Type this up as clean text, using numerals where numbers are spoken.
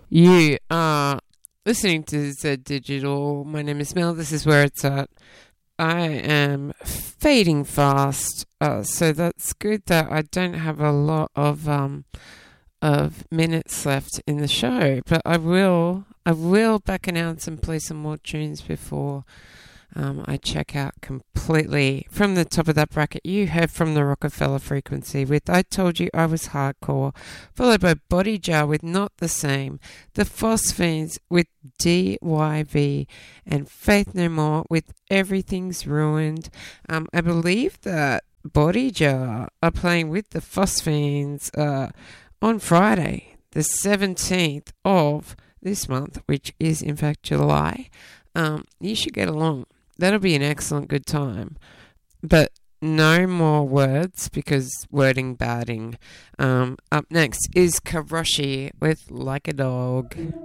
You are listening to Z Digital. My name is Mel. This is where it's at. I am fading fast, so that's good that I don't have a lot of minutes left in the show. But I will back announce and play some more tunes before I check out completely. From the top of that bracket, you heard from the Rockefeller Frequency with I Told You I Was Hardcore, followed by Body Jar with Not the Same, the Phosphines with DYV, and Faith No More with Everything's Ruined. I believe that Body Jar are playing with the Phosphines on Friday, the 17th of this month, which is in fact July. You should get along. That'll be an excellent good time. But no more words because wording badding. Up next is Karoshi with Like a Dog.